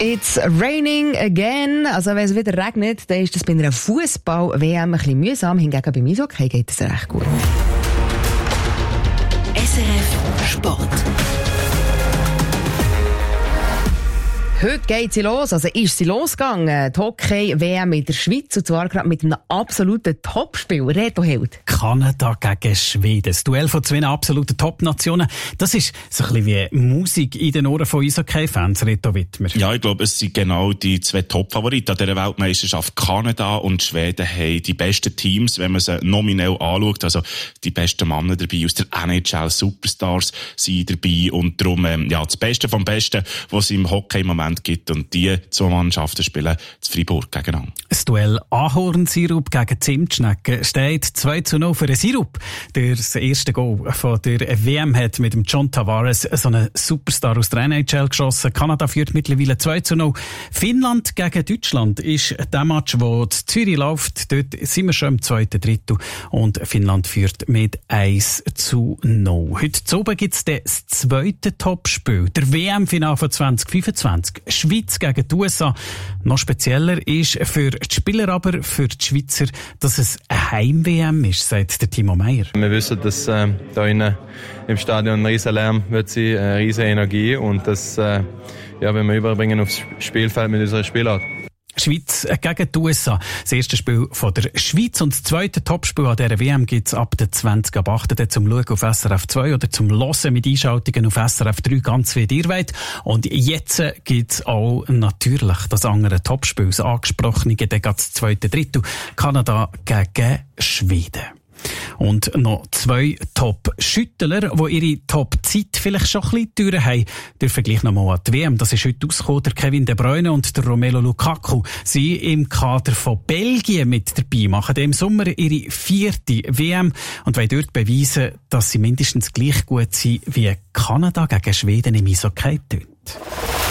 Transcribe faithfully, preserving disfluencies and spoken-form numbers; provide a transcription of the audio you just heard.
It's raining again. Also wenn es wieder regnet, dann ist das bei einer Fußball-W M ein bisschen mühsam. Hingegen beim Eishockey geht es recht gut. S R F Sport. Heute geht sie los, also ist sie losgegangen. Die Hockey-W M in der Schweiz, und zwar gerade mit einem absoluten Topspiel. Reto Held. Kanada gegen Schweden. Das Duell von zwei absoluten Top-Nationen. Das ist so ein bisschen wie Musik in den Ohren von Eishockey-Fans, Reto Wittmer. Ja, ich glaube, es sind genau die zwei Top-Favoriten an dieser Weltmeisterschaft. Kanada und Schweden haben die besten Teams, wenn man sie nominell anschaut. Also die besten Männer dabei aus der N H L, Superstars sind dabei. Und darum, ähm, ja, das Beste vom Besten, was es im Hockey im Moment gibt. Und die zwei Mannschaften spielen zu Freiburg gegeneinander. Das Duell Ahornsirup gegen Zimtschnecken steht zwei zu null für den Sirup. Der das erste Goal von der W M hat mit dem John Tavares, so einen Superstar aus der N H L, geschossen. Kanada führt mittlerweile zwei zu null. Finnland gegen Deutschland ist der Match, wo die Zürich läuft. Dort sind wir schon im zweiten Drittel und Finnland führt mit eins zu null. Heute Abend gibt es das zweite Topspiel, der W M-Final von zwanzig fünfundzwanzig. Schweiz gegen die U S A. Noch spezieller ist für die Spieler, aber für die Schweizer, dass es eine Heim-W M ist, sagt der Timo Meyer. Wir wissen, dass äh, da innen im Stadion ein riesen Lärm wird sein, eine riesen Energie, und das äh, ja, wenn wir überbringen aufs Spielfeld mit unserer Spielart. Schweiz gegen die U S A. Das erste Spiel von der Schweiz und das zweite Topspiel an dieser W M gibt es ab der zwanzig ab acht zum Schauen auf S R F zwei oder zum Hören mit Einschaltungen auf S R F drei, ganz wie ihr wollt. Und jetzt gibt es auch natürlich das andere Topspiel, das angesprochene, dann geht das zweite Drittel, Kanada gegen Schweden. Und noch zwei Top-Schüttler, die ihre Top-Zeit vielleicht schon ein bisschen durch haben. Der Vergleich nochmal an die W M. Das ist heute rausgekommen. Der Kevin De Bruyne und der Romelu Lukaku sind im Kader von Belgien mit dabei, machen im Sommer ihre vierte W M und wollen dort beweisen, dass sie mindestens gleich gut sind wie Kanada gegen Schweden im Eishockey tönt.